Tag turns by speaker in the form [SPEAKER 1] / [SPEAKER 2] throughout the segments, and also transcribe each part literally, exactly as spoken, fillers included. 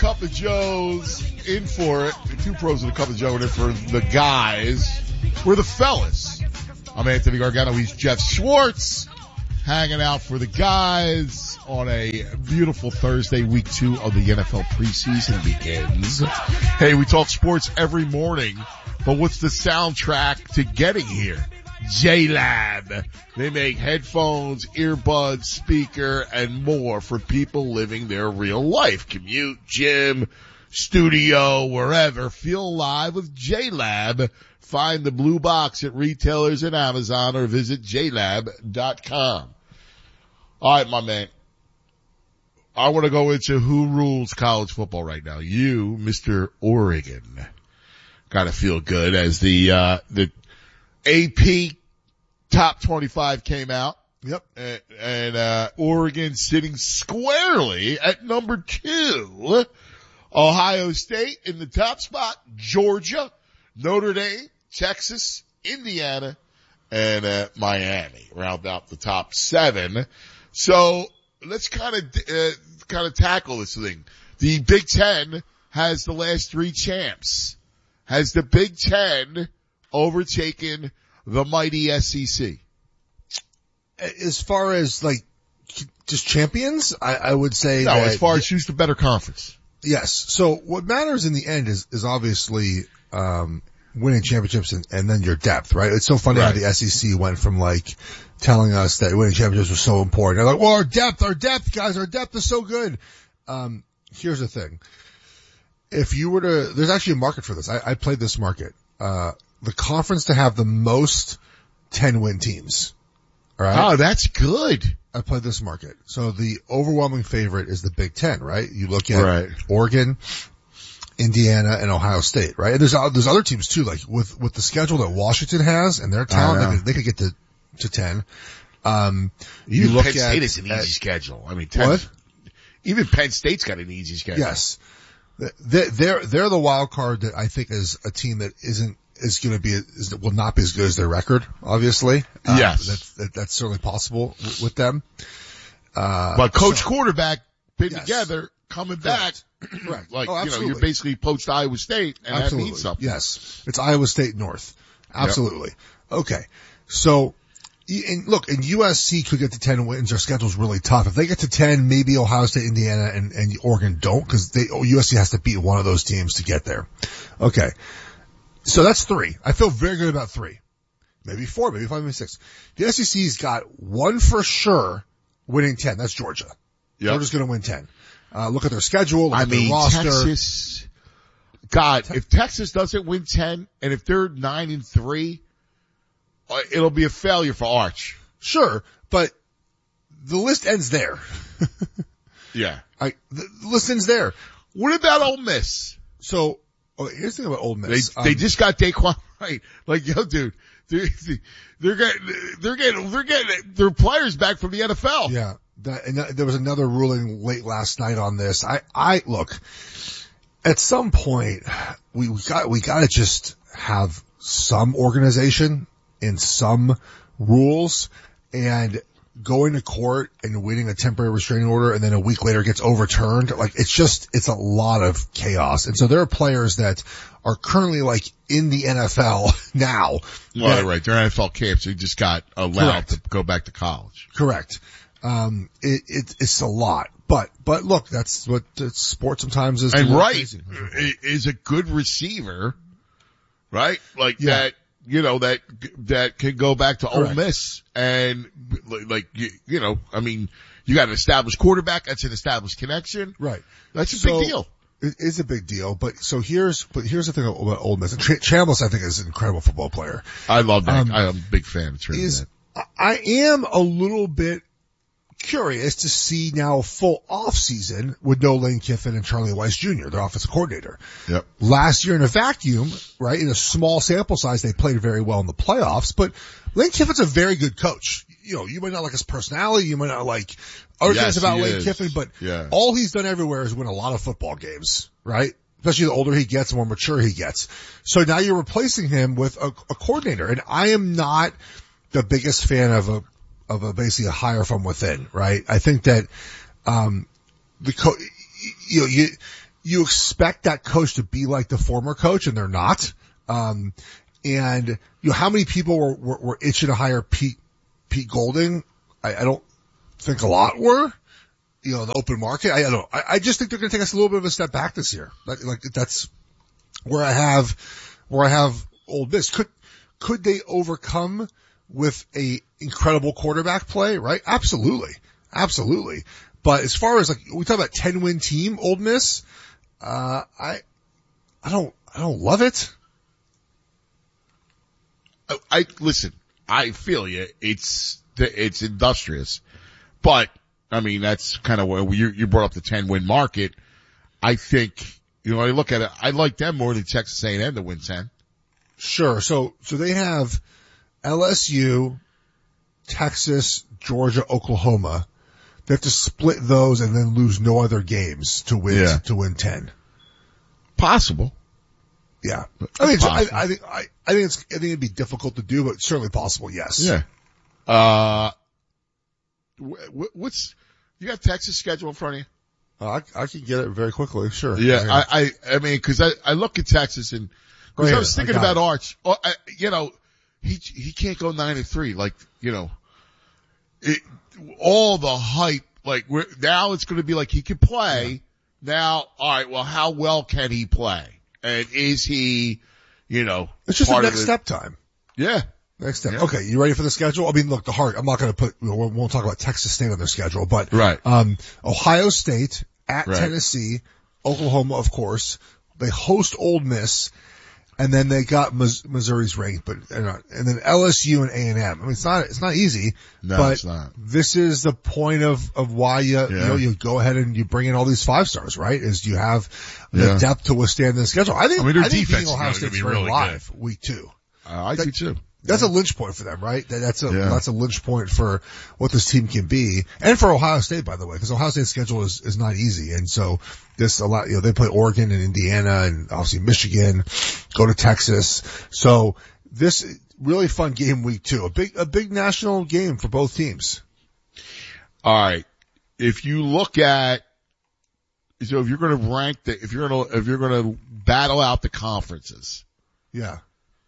[SPEAKER 1] Cup of Joe's in for it. Two pros and a Cup of Joe in it for the guys. We're the fellas. I'm Anthony Gargano. He's Jeff Schwartz. Hanging out for the guys on a beautiful Thursday. Week two of the N F L preseason begins. Hey, we talk sports every morning, but what's the soundtrack to getting here? J-Lab. They make headphones, earbuds, speaker, and more for people living their real life. Commute, gym, studio, wherever. Feel alive with J-Lab. Find the blue box at retailers and Amazon or visit j lab dot com. All right, my man. I want to go into who rules college football right now. You, Mister Oregon. Gotta feel good as the, uh, the A P top twenty-five came out.
[SPEAKER 2] Yep.
[SPEAKER 1] And, and uh, Oregon sitting squarely at number two. Ohio State in the top spot. Georgia, Notre Dame, Texas, Indiana, and uh, Miami round out the top seven. So let's kind of uh, kind of tackle this thing. The Big Ten has the last three champs. Has the Big Ten overtaken the mighty S E C?
[SPEAKER 2] As far as like just champions, I, I would say
[SPEAKER 1] no.
[SPEAKER 2] that,
[SPEAKER 1] As far as who's the better conference?
[SPEAKER 2] Yes. So what matters in the end is is obviously um winning championships and, and then your depth, right? It's so funny
[SPEAKER 1] Right.
[SPEAKER 2] how the S E C went from like telling us that winning championships was so important. They're like, well, our depth, our depth, guys, our depth is so good. Um, here's the thing. If you were to, there's actually a market for this. I, I played this market. Uh, the conference to have the most ten win teams. All right.
[SPEAKER 1] Oh, that's good.
[SPEAKER 2] I played this market. So the overwhelming favorite is the Big Ten, right? You look at
[SPEAKER 1] Right.
[SPEAKER 2] Oregon, Indiana, and Ohio State, right? And there's, there's other teams too, like with, with the schedule that Washington has and their talent, they could, they could get to, to ten. Um, you
[SPEAKER 1] Even
[SPEAKER 2] look
[SPEAKER 1] Penn
[SPEAKER 2] at,
[SPEAKER 1] State is an easy
[SPEAKER 2] at,
[SPEAKER 1] schedule. I mean, ten,
[SPEAKER 2] what?
[SPEAKER 1] even Penn State's got an easy schedule.
[SPEAKER 2] Yes. They're, they're, they're the wild card that I think is a team that isn't, is going to be, is, will not be as good as their record, obviously. Uh,
[SPEAKER 1] Yes.
[SPEAKER 2] That's, that, that's certainly possible w- with them. Uh,
[SPEAKER 1] But coach
[SPEAKER 2] so-
[SPEAKER 1] quarterback been
[SPEAKER 2] Yes.
[SPEAKER 1] together, coming back.
[SPEAKER 2] Correct.
[SPEAKER 1] Like,
[SPEAKER 2] Oh,
[SPEAKER 1] you know,
[SPEAKER 2] absolutely.
[SPEAKER 1] you basically poached Iowa State and
[SPEAKER 2] Absolutely.
[SPEAKER 1] that means something.
[SPEAKER 2] Yes. It's Iowa State North. Absolutely. Okay. So, y- and look, and U S C could get to ten wins. Their schedule's really tough. If they get to ten, maybe Ohio State, Indiana, and, and Oregon don't, because they, U S C has to beat one of those teams to get there. Okay. So that's three. I feel very good about three. Maybe four, maybe five, maybe six. The S E C's got one for sure winning ten. That's Georgia.
[SPEAKER 1] Yep.
[SPEAKER 2] Georgia's gonna win ten. Uh, look at their schedule, look
[SPEAKER 1] I
[SPEAKER 2] at their
[SPEAKER 1] mean,
[SPEAKER 2] roster.
[SPEAKER 1] Texas, God, if Texas doesn't win ten and if they're nine and three, uh, it'll be a failure for Arch.
[SPEAKER 2] Sure, but the list ends there.
[SPEAKER 1] Yeah.
[SPEAKER 2] I, the list ends there.
[SPEAKER 1] What about Ole Miss?
[SPEAKER 2] So, oh, here's the thing about Ole
[SPEAKER 1] They,
[SPEAKER 2] Miss.
[SPEAKER 1] they
[SPEAKER 2] Um,
[SPEAKER 1] just got Daquan right. Like, yo, dude, they're, they're getting, they're getting, they're getting their players back from the N F L.
[SPEAKER 2] yeah, that, and that, there was another ruling late last night on this. I, I, look, at some point, we, we got, we gotta just have some organization and some rules, and going to court and winning a temporary restraining order and then a week later gets overturned. Like, it's just, it's a lot of chaos. And so there are players that are currently like in the N F L now.
[SPEAKER 1] Well,
[SPEAKER 2] that-
[SPEAKER 1] right. They're N F L camps. They just got allowed
[SPEAKER 2] Correct.
[SPEAKER 1] to go back to college.
[SPEAKER 2] Correct. Um, it, it, it's a lot, but, but look, that's what uh, sports sometimes is.
[SPEAKER 1] And
[SPEAKER 2] a little
[SPEAKER 1] Wright
[SPEAKER 2] crazy.
[SPEAKER 1] i- is a good receiver, right? Like
[SPEAKER 2] Yeah.
[SPEAKER 1] that, you know, that, that can go back to Ole
[SPEAKER 2] Correct.
[SPEAKER 1] Miss and like, you, you know, I mean, you got an established quarterback. That's an established connection.
[SPEAKER 2] Right.
[SPEAKER 1] That's a
[SPEAKER 2] So,
[SPEAKER 1] big deal.
[SPEAKER 2] It is a big deal, but so here's, but here's the thing about Ole Miss. Ch- Chambliss, I think, is an incredible football player.
[SPEAKER 1] I love that.
[SPEAKER 2] Um,
[SPEAKER 1] I'm a big fan of Trinidad.
[SPEAKER 2] Is, I am a little bit curious to see now a full off season with no Lane Kiffin and Charlie Weiss Junior, their offensive coordinator.
[SPEAKER 1] Yep.
[SPEAKER 2] Last year in a vacuum, right, in a small sample size, they played very well in the playoffs, but Lane Kiffin's a very good coach. You know, you might not like his personality, you might not like other
[SPEAKER 1] Yes,
[SPEAKER 2] things about
[SPEAKER 1] he
[SPEAKER 2] Lane
[SPEAKER 1] is.
[SPEAKER 2] Kiffin, but
[SPEAKER 1] Yeah.
[SPEAKER 2] all he's done everywhere is win a lot of football games, right? Especially the older he gets, the more mature he gets. So now you're replacing him with a, a coordinator, and I am not the biggest fan of a, of a basically a hire from within, right? I think that, um, the co- you know, you, you expect that coach to be like the former coach, and they're not. Um, and you know, how many people were, were, were itching to hire Pete, Pete Golding? I, I don't think a lot were, you know, in the open market. I, I don't, I, I just think they're going to take us a little bit of a step back this year. Like, like that's where I have, where I have Ole Miss. Could, could they overcome with a incredible quarterback play, right? Absolutely. Absolutely. But as far as like, we talk about ten win team, Ole Miss, uh, I, I don't, I don't love it.
[SPEAKER 1] I, I listen, I feel you. It's, it's industrious, but I mean, that's kind of where you, you brought up the ten win market. I think, you know, I look at it, I like them more than Texas A and M to win ten.
[SPEAKER 2] Sure. So, so they have L S U, Texas, Georgia, Oklahoma. They have to split those and then lose no other games to win,
[SPEAKER 1] yeah.
[SPEAKER 2] to win ten.
[SPEAKER 1] Possible.
[SPEAKER 2] Yeah. I mean, I, I think, I, I think it's, I think it'd be difficult to do, but certainly possible. Yes.
[SPEAKER 1] Yeah. Uh, what's, you got Texas schedule in front of you?
[SPEAKER 2] Uh, I, I can get it very quickly. Sure.
[SPEAKER 1] Yeah. I, I, I mean, cause I, I look at Texas and, cause I was thinking I about it. Arch. Oh, I, you know, he, he can't go nine and three. Like, you know, it, all the hype, like we're, now it's going to be like he can play. Yeah. Now, all right, well, how well can he play? And is he, you know,
[SPEAKER 2] it's just
[SPEAKER 1] part
[SPEAKER 2] the next
[SPEAKER 1] of
[SPEAKER 2] step time.
[SPEAKER 1] Yeah.
[SPEAKER 2] Next step.
[SPEAKER 1] Yeah.
[SPEAKER 2] Okay. You ready for the schedule? I mean, look, the heart, I'm not going to put, we won't talk about Texas State on their schedule, but,
[SPEAKER 1] right.
[SPEAKER 2] um, Ohio State at
[SPEAKER 1] right.
[SPEAKER 2] Tennessee, Oklahoma, of course. They host Ole Miss. And then they got Missouri's ranked, but and then L S U and A and M. I mean, it's not it's not easy,
[SPEAKER 1] no,
[SPEAKER 2] but
[SPEAKER 1] it's not.
[SPEAKER 2] This is the point of of why you yeah. you know you go ahead and you bring in all these five stars, right? Is you have the yeah. depth to withstand the schedule. I think
[SPEAKER 1] I mean, their
[SPEAKER 2] I think
[SPEAKER 1] defense
[SPEAKER 2] Ohio
[SPEAKER 1] is going to be
[SPEAKER 2] very
[SPEAKER 1] really
[SPEAKER 2] live
[SPEAKER 1] good.
[SPEAKER 2] Week two.
[SPEAKER 1] Uh, I
[SPEAKER 2] that,
[SPEAKER 1] do too.
[SPEAKER 2] That's
[SPEAKER 1] yeah.
[SPEAKER 2] a lynch point for them, right? That, that's a
[SPEAKER 1] yeah.
[SPEAKER 2] that's a lynch point for what this team can be, and for Ohio State, by the way, because Ohio State's schedule is is not easy, and so this a lot. You know, they play Oregon and Indiana, and obviously Michigan, go to Texas. So this really fun game week two, a big a big national game for both teams.
[SPEAKER 1] All right, if you look at so if you're going to rank the if you're going to if you're going to battle out the conferences,
[SPEAKER 2] yeah.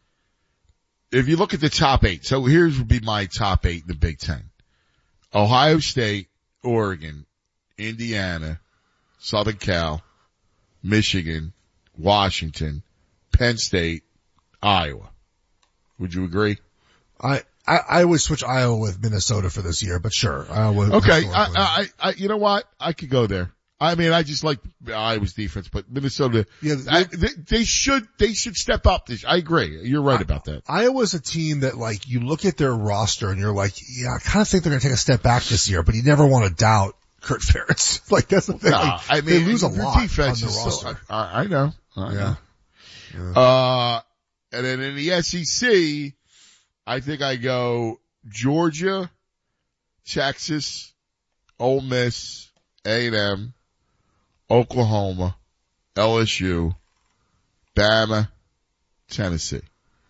[SPEAKER 1] If you look at the top eight, so here's would be my top eight in the Big Ten. Ohio State, Oregon, Indiana, Southern Cal, Michigan, Washington, Penn State, Iowa. Would you agree?
[SPEAKER 2] I, I, I would switch Iowa with Minnesota for this year, but sure. Iowa.
[SPEAKER 1] Okay. I, I, I, you know what? I could go there. I mean, I just like Iowa's defense, but Minnesota, yeah, I, they, they should, they should step up this. I agree. You're right
[SPEAKER 2] I,
[SPEAKER 1] about that.
[SPEAKER 2] Iowa's a team that like, you look at their roster and you're like, yeah, I kind of think they're going to take a step back this year, but you never want to doubt Kurt Ferentz. Like that's the thing.
[SPEAKER 1] Nah,
[SPEAKER 2] like,
[SPEAKER 1] I mean,
[SPEAKER 2] they lose a lot
[SPEAKER 1] defense
[SPEAKER 2] on the
[SPEAKER 1] is
[SPEAKER 2] roster.
[SPEAKER 1] So, I, I know. I
[SPEAKER 2] yeah.
[SPEAKER 1] know.
[SPEAKER 2] yeah.
[SPEAKER 1] Uh, and then in the S E C, I think I go Georgia, Texas, Ole Miss, A and M, Oklahoma, L S U, Bama, Tennessee.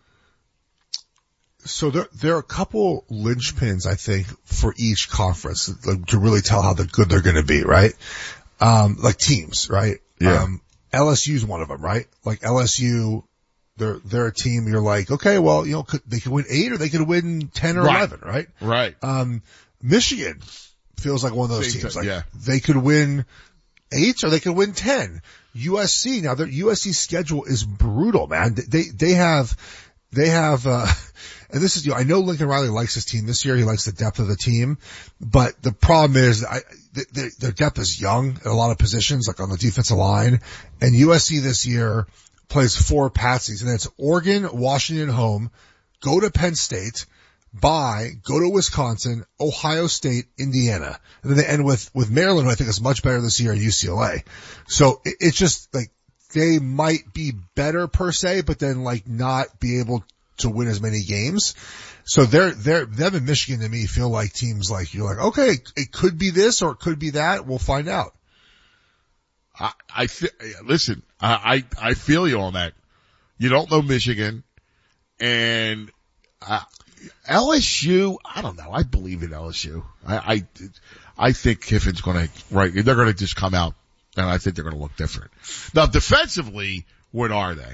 [SPEAKER 2] So there, there are a couple linchpins, I think, for each conference like, to really tell how the good they're going to be, right? Um, like teams, right?
[SPEAKER 1] Yeah.
[SPEAKER 2] Um, L S U's one of them, right? Like L S U, they're, they're a team you're like, okay, well, you know, could, they could win eight or they could win ten or
[SPEAKER 1] right.
[SPEAKER 2] eleven, right?
[SPEAKER 1] Right.
[SPEAKER 2] Um, Michigan feels like one of those
[SPEAKER 1] Same
[SPEAKER 2] teams.
[SPEAKER 1] time,
[SPEAKER 2] like
[SPEAKER 1] yeah.
[SPEAKER 2] they could win eight or they could win ten. U S C, now their U S C schedule is brutal, man. They, they have, they have, uh, and this is, you know, I know Lincoln Riley likes his team this year. He likes the depth of the team, but the problem is I, their, their depth is young at a lot of positions, like on the defensive line. And U S C this year plays four patsies, and it's Oregon, Washington home, go to Penn State, bye, go to Wisconsin, Ohio State, Indiana. And then they end with, with Maryland, who I think is much better this year, and U C L A. So it, it's just like, they might be better per se, but then like not be able to win as many games. So they're, they're, them and Michigan to me feel like teams like, you're like, okay, it could be this or it could be that. We'll find out.
[SPEAKER 1] I, I th- listen, I, I, I feel you on that. You don't know Michigan and, uh, L S U, I don't know. I believe in L S U. I, I, I think Kiffin's gonna, right, they're gonna just come out And I think they're going to look different. Now, defensively, what are they?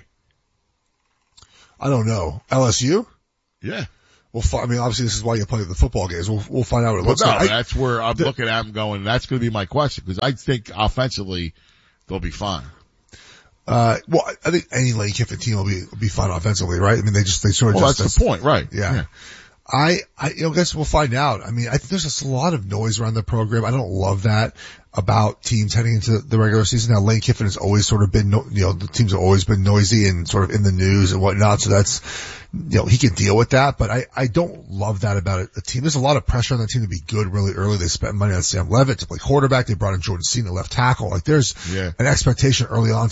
[SPEAKER 2] I don't know. L S U?
[SPEAKER 1] Yeah.
[SPEAKER 2] We'll fi- I mean, obviously this is why you play the football games. We'll, we'll find out what it
[SPEAKER 1] Well,
[SPEAKER 2] looks
[SPEAKER 1] no,
[SPEAKER 2] like. I,
[SPEAKER 1] that's where I'm
[SPEAKER 2] the,
[SPEAKER 1] looking at them going, that's going to be my question, because I think offensively they'll be fine.
[SPEAKER 2] Uh, well, I think any Lane Kiffin team will be, will be fine offensively, right? I mean, they just, they sort of
[SPEAKER 1] Well,
[SPEAKER 2] just,
[SPEAKER 1] that's, that's the point, right.
[SPEAKER 2] Yeah. yeah. I, I, you know, guess we'll find out. I mean, I think there's just a lot of noise around the program. I don't love that about teams heading into the regular season. Now, Lane Kiffin has always sort of been, you know, the teams have always been noisy and sort of in the news and whatnot. So that's, you know, he can deal with that, but I, I don't love that about a, a team. There's a lot of pressure on the team to be good really early. They spent money on Sam Levitt to play quarterback. They brought in Jordan Cena left tackle. Like there's
[SPEAKER 1] yeah.
[SPEAKER 2] an expectation early on